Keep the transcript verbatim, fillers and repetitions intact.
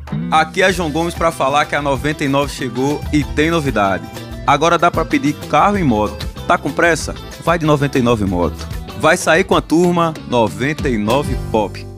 Aqui é João Gomes para falar que a noventa e nove chegou e tem novidade. Agora dá para pedir carro e moto. Tá com pressa? Vai de noventa e nove Moto. Vai sair com a turma noventa e nove Pop.